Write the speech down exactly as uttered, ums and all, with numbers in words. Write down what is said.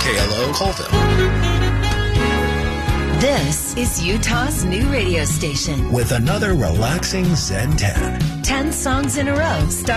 K L O Colville. This is Utah's new radio station with another relaxing Zen ten. ten songs in a row. Start